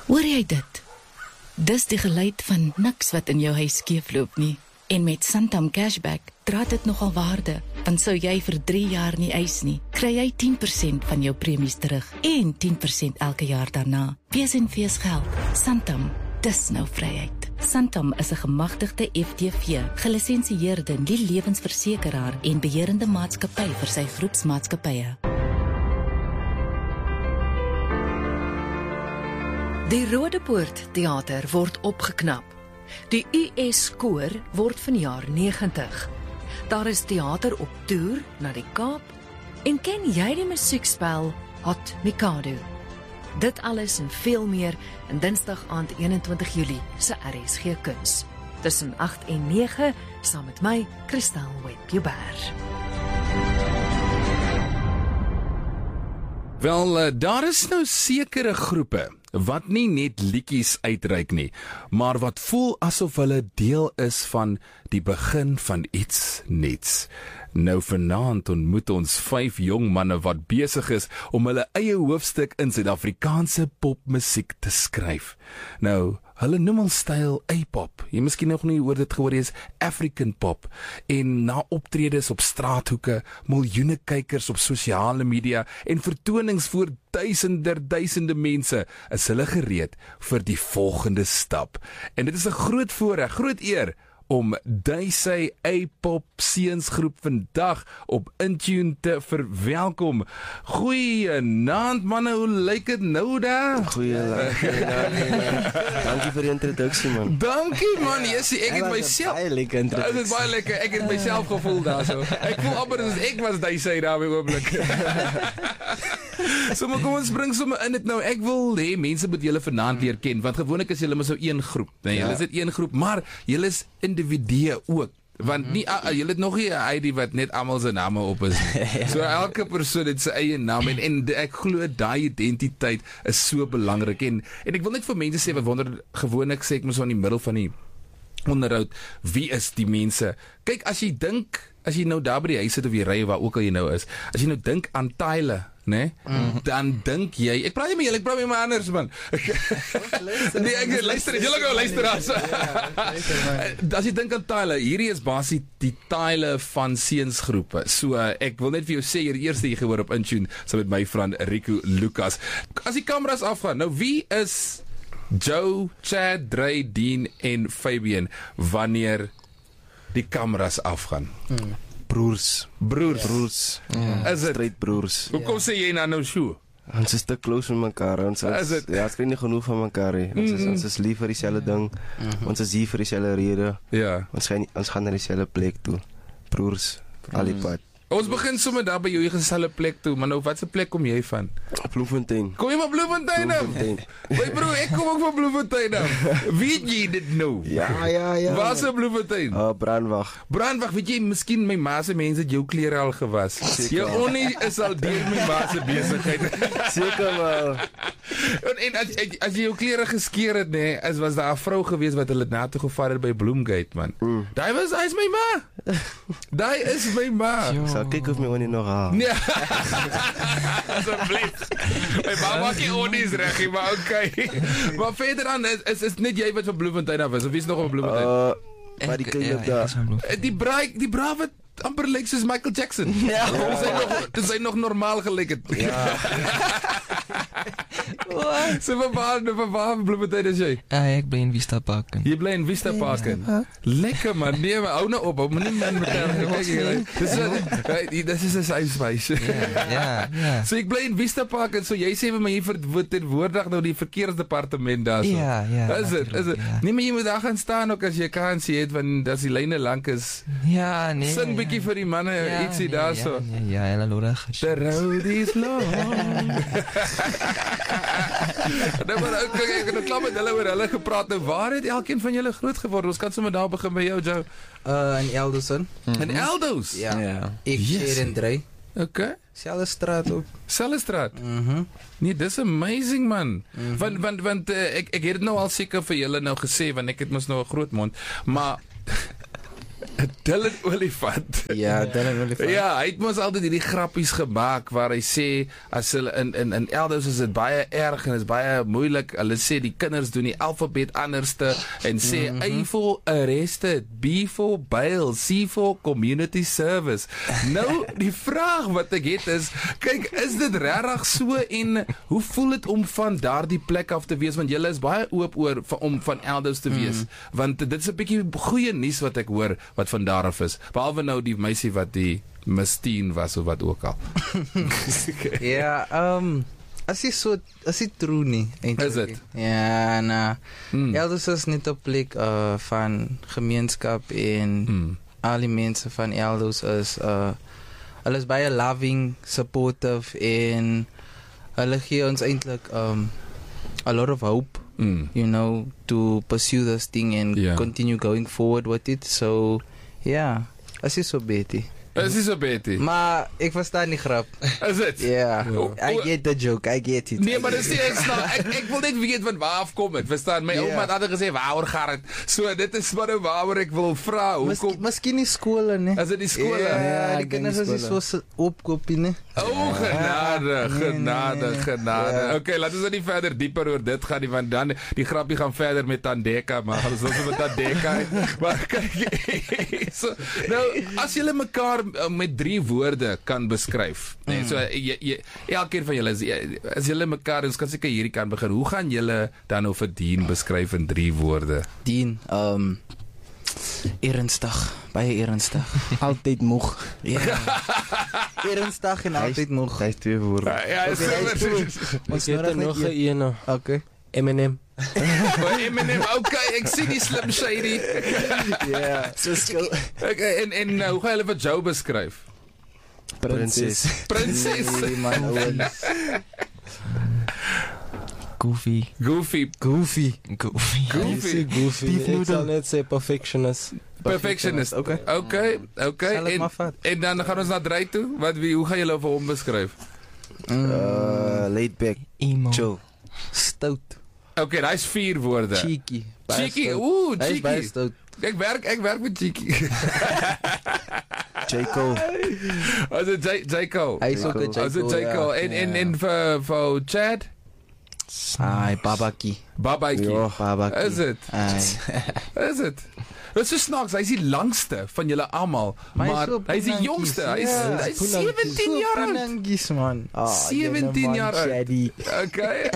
Hoor jy dit? Dis die geluid van niks wat in jou huis skeefloop nie. En met Santam Cashback dra dit nogal waarde, want sou jy vir 3 jaar nie eis nie, kry jy 10% van jou premies terug en 10% elke jaar daarna. Wees en fees geld. Santam, dis nou vryheid. Santam is 'n gemagtigde FTV, gelisensieerde nie-lewensversekeraar en beheerende maatskappy vir sy groepsmaatskappye. Die Rodepoort Theater word opgeknap. Die US Koor word vanjaar 90. Daar is teater op toer na die Kaap en ken jy die musiekspel Hot Mikado? Dit alles en veel meer in Dinsdag aand 21 Julie se RSG Kuns. Tussen 8 en 9 saam met my, Christel Webber. Wel, daar is nou sekere groepe wat nie net liedjies uitreik nie, maar wat voel asof hulle deel is van die begin van iets nuuts. Nou vanaand ontmoet ons 5 jong manne wat besig is om hulle eie hoofstuk in Suid-Afrikaanse popmusiek te skryf. Nou, hulle noem hul styl A-pop. Jy miskien nog nie oor dit gehoor is, African pop. En na optredes op straathoeke, miljoene kykers op sosiale media en vertonings voor duisende mense, is hulle gereed vir die volgende stap. En dit is 'n groot voorreg, groot eer om Daisy A-pop seunsgroep vandag op Intune te verwelkom. Goeienaand manne, hoe lyk dit nou daar? Goeienaand. Dankie vir die introduksie man. Dankie man, yes, ek het myself. Baie lekker introduksie. Dit is baie lekker. Ek het myself gevoel daarso. Ek voel amper as ek was Daisy daar by oomblik. So maar kom ons spring sommer in dit nou. Ek wil hê mense moet julle vanaand leer ken, want gewoonlik is julle mos so een groep. Nee, julle is dit een groep, maar julle is individue ook. Want nie julle het nog nie 'n ID wat net almal se name op is nie. So elke persoon het sy eie naam en ek glo daai identiteit is so belangrik en ek wil net vir mense sê wat wonder, gewoonlik sê ek mos aan die middel van die onderhoud, wie is die mense? Kyk, as jy nou daar by die huis sit of jy ry waar ook al jy nou is, as jy nou dink aan Tyler, né? Dan dink jy, ek praat nie met julle, ek praat met my anders man. Nee, ek luister, julle gou luister as. As jy dink aan Tyler, hierdie is basies die Tyler van seunsgroepe. So ek wil net vir jou sê, hier eerste jy gehoor op Intune, saam met my vriend Rico Lucas. As die kameras afgaan, nou wie is Joe, Chad, Dre, Dean en Fabian wanneer die kameras afgaan? Broers. Ja. Is dit? Straight broers. Hoekom sê jy nou so? Ons is te close met mekaar. Ons kry nie genoeg van mekaar nie. Ons is lief vir dieselfde ding. Ons is hier vir dieselfde rede. Ja. Ons gaan na dieselfde plek toe. Broers. Alipad. Ons begin sommer daar by jou geselle plek toe, maar nou watse plek kom jy van? Bloemfontein. Kom jy van Bloemfontein af? My broer, ek kom ook van Bloemfontein af. Weet jy dit nou? Ja. Waar is Bloemfontein? Brandwag, weet jy, miskien my ma se mense het jou klere al gewas. Jou onnie is al deur my ma se besigheid. Seker wel. En as jy jou klere geskeer het, nee, was daar 'n vrou gewees wat hulle na toe gevat het by Bloomgate, man. Daai is my ma. Daai is my ma. Kyk of my onie nog haal. Nee. Asseblief. My ma maak nie onies reg, maar okay. Maar verder dan is net jy wat van Bloemfontein af is, of wie is nog op Bloemfontein? Maar die kind daar. Die braai wat amper lyk soos Michael Jackson. Ja. Dis nog normaal gelyk het. Ja. So waar Bloemfontein is jy? Ek bly in Vista Park. Jy bly in Vista Park. Lekker man, nee, maar hou nou op, moenie man met Dis is 'n safe space. Ja. So ek bly in Vista Park en so jy sê vir my hier verteenwoordig nou die verkeersdepartement daar so. Ja. Is dit? Nee, maar jy moet daar gaan staan ook as jy kan sien het, want as die lyne lank is. Ja, nee. Sing bietjie vir die manne ietsie daar so. Ja, hulle nodig. The road is long. Nou maar ek het 'n klap met hulle gepraat. Nou waar het elkeen van julle groot geword? Ons kan sommer daar begin by jou, Joe. In Eldoson. In Eldos? Ja. Ek sê en Dre. Okay. Selfde straat ook. Selfde straat. Nee, dis amazing man. Want ek het dit nou al seker vir julle nou gesê, want ek het mos nou 'n groot mond, maar Dylan Olifant. Ja, Dylan Olifant. Ja, hy het mos altyd hierdie grappies gemaak waar hy sê as hulle in elders is dit baie erg en is baie moeilik. Hulle sê die kinders doen die alfabet anderste en sê A for arrested, B for bail, C for community service. Nou die vraag wat ek het is, kyk, is dit regtig so en hoe voel dit om van daardie plek af te wees, want julle is baie oop oor om van elders te wees, want dit is 'n bietjie goeie nuus wat ek hoor wat van daar af is, behalwe nou die meisie wat die Miss Teen was of wat ook al. Ja, as jy true nie, Is dit? Ja, nou, elders is net 'n plek van gemeenskap en al die mense van elders is hulle is baie loving, supportive en hulle gee ons eintlik a lot of hope, you know, to pursue this thing and continue going forward with it. So, yeah, as jy so beter. Is nie so Betty. Maar ek verstaan die grap. Is dit? Ja. I get the joke. I get it. Nee, maar dis nie ek wil net weet van waar af kom dit. Verstaan? My ouma het altyd gesê waaroor gaan dit. So dit is maar nou waaroor ek wil vra. Hoekom? Miskien die skole, nee. Is dit die skole? Ja, die kinders is so opkopie, nee. O, genade. Okay, laat ons nie verder dieper oor dit gaan nie, want dan die grappie gaan verder met Tandeka, maar ons wil met Tandeka. Maar kyk, so, nou as julle mekaar met 3 woorde kan beskryf. Nee, so elkeen van julle as julle mekaar, ons kan seker hierdie kan begin. Hoe gaan julle dan nou vir Dien beskryf in 3 woorde? Dien, ernstig, baie ernstig. Altyd moeg. Ja. Ernstig en altyd moeg. Hy is 2 woorde. Ja, ons het nog 'n een. Okay. Eminem. Eminem, okay, ek sien die Slim Shady. Ja, so skill. Okay, en hoe gaan julle vir Joe beskryf? Prinses. Nee, man, Goofy. Ek sal net sê perfectionist. Okay. En dan gaan ons na Dry toe. Hoe gaan julle vir hom beskryf? Laid back. Emo. Chill. Stout. Okay, daai is 4 woorde. Cheeky. Cheeky. Stout. Ek werk met cheeky. J. Cole. As dit J. Cole. Hy is ook 'n J. Cole. En vir Chad? Ai, Babaki. Is dit? Is dit? Dit is so snaaks, hy is die langste van julle almal, maar hy is die jongste. Hy is 17 jaar oud. Punangies, man. 17 jaar oud. Okay.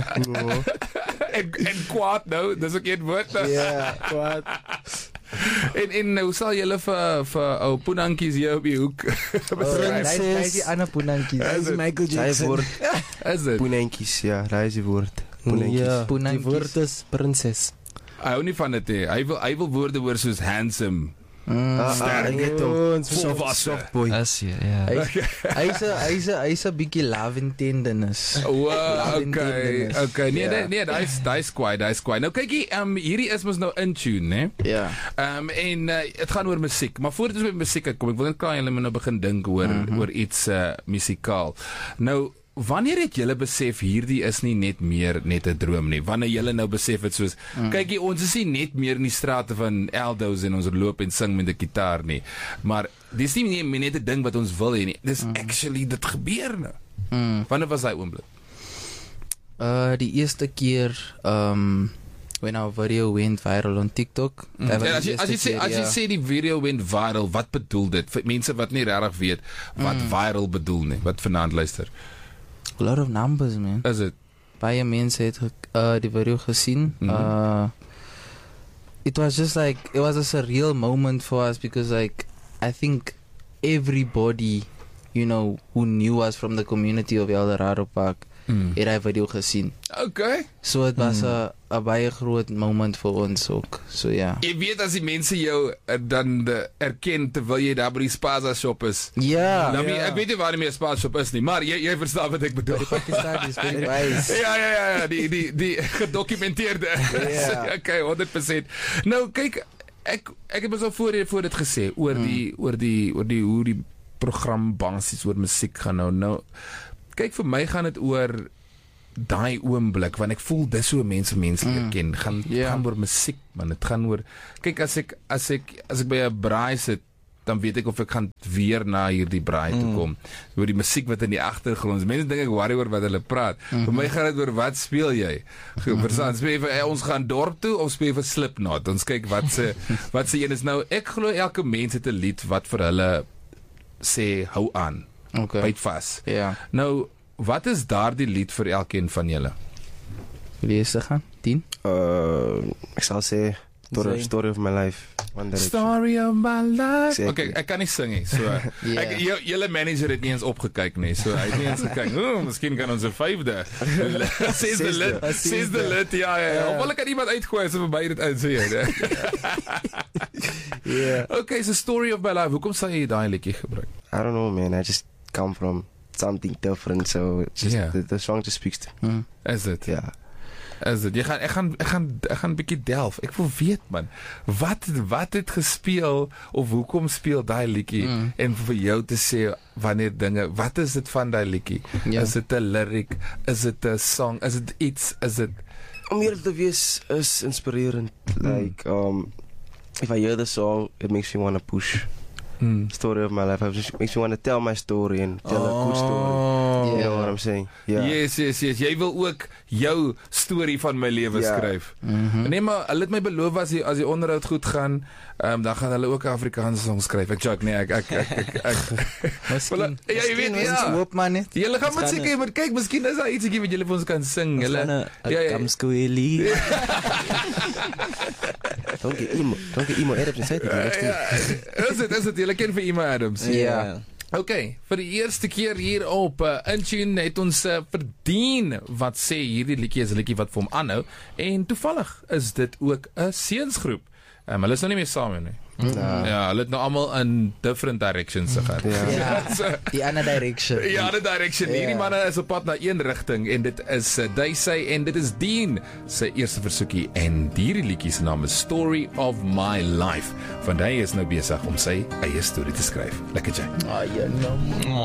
en kwaad nou, dis ook een woord. Ja, kwaad. En hoe sal julle vir ou Punangies hier op die hoek beskryf? Hy is die ander Punangies. Hy is Michael Jackson. Is dit? Punankies, ja, daai is die woord. Ja, die Punankies. woord is prinses. Hy hou nie van dit nie. Hy wil woorde hoor soos handsome. Sterk. Soft boy. As jy, ja. Hy's 'n bietjie love and tenderness. Okay. Nee, daai's kwaai. Nou kykie, hierdie is mos nou in tune, né? Ja. En dit gaan oor musiek, maar voordat ons by musiek kom, ek wil net klaar julle moet nou begin dink oor iets musikaal. Nou wanneer het julle besef hierdie is nie net meer net 'n droom nie? Wanneer julle nou besef het soos kykie, ons is nie net meer in die strate van Eldos en ons loop en sing met 'n gitaar nie, maar dis nie net 'n ding wat ons wil hê nie. Dis actually dit gebeur nou. Wanneer was daai oomblik? Die eerste keer when our video went viral on TikTok. As jy sê die video went viral, wat bedoel dit? Vir mense wat nie regtig weet wat viral bedoel nie, wat vanaand luister. A lot of numbers, man. Is it? Baie mense het die video gesien. It was just like, it was a surreal moment for us because like, I think everybody, you know, who knew us from the community of Eldorado Park, het hy video gesien. Okay. So het was 'n baie groot moment vir ons ook. So ja. Jy weet as die mense jou dan erken terwyl jy daar by die Spaza shop is. Ja. Nou, ek weet nie waar die meer Spaza shop is nie, maar jy verstaan wat ek bedoel. Die Pakistan is very nice. Ja, die gedokumenteerde. Ja. Okay, 100%. Nou kyk, ek het mos al voor dit gesê oor die hoe die program basies oor musiek gaan nou. Kyk, vir my gaan dit oor daai oomblik want ek voel dis hoe mense leer ken. Gaan oor musiek man, dit gaan oor kyk as ek by 'n braai sit, dan weet ek of ek gaan weer na hierdie braai toe kom. Oor die musiek wat in die agtergrond. Mense dink ek worry oor wat hulle praat. Vir my gaan dit oor wat speel jy? Verstaan, speel jy vir ons gaan dorp toe of speel jy vir Slipknot? Ons kyk wat se een is nou. Ek glo elke mens het 'n lied wat vir hulle sê hou aan. Byt vas. Ja. Nou, wat is daardie lied vir elkeen van julle? Wil jy eerst gaan? 10? Ek sal sê Story of My Life. Story of My Life. Okay, ek kan nie sing nie. So julle manager het nie eens opgekyk nie. So hy het nie eens gekyk. Miskien kan ons 'n 5de. Sesde lid. Ja. Of hulle kan iemand uitgooi as verby dit uitsê. Ja. Okay, so Story of My Life. Hoekom sal jy daai liedjie gebruik? I don't know, man. I just come from something different, so it's just the song just speaks to me. Is it? Yeah. Is dit? Ek gaan bietjie delf. Ek wil weet man, wat het gespeel of hoekom speel daai liedjie en vir jou te sê wanneer dinge, wat is dit van daai liedjie? Is dit 'n lyric? Is dit 'n song? Is dit iets? Is dit om eerlik te wees is inspirerend. Like if I hear the song, it makes me want to push. Story of My Life. It makes me want to tell my story and tell a good story. You know what I'm saying? Yeah. Yes. Jy wil ook jou storie van my lewe skryf. Nee, maar hulle het my beloof as die onderhoud goed gaan, dan gaan hulle ook 'n Afrikaanse song skryf. Ek joke, nee, ek Miskien. Ja, jy weet, ja. Hoop maar net. Julle gaan moet seker, maar kyk, miskien is daar ietsie wat julle vir ons kan sing. Julle Kamskoeli. Don't get emo Adams inside it. Is dit julle ken vir Emo Adams? Ja. Okay, vir die eerste keer hier op Intune het ons verdien wat sê hierdie liedjie is 'n liedjie wat vir hom aanhou en toevallig is dit ook 'n seunsgroep. Hulle is nou nie meer saam nie. Ja, hulle het nou almal in different directions gegaan. Die ander direction. Ja, die direction. Hierdie manne is op pad na een rigting en dit is Daisy en dit is Dean se eerste versoekie en hierdie liedjie se naam is Story of My Life. Want hy is nou besig om sy eie storie te skryf. Lekker jy.